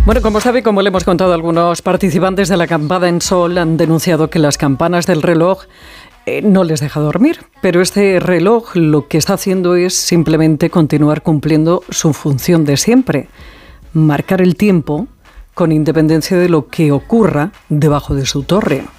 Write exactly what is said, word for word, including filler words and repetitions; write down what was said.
Bueno, como sabe, como le hemos contado, algunos participantes de la acampada en Sol han denunciado que las campanas del reloj eh, no les deja dormir, pero este reloj lo que está haciendo es simplemente continuar cumpliendo su función de siempre, marcar el tiempo con independencia de lo que ocurra debajo de su torre.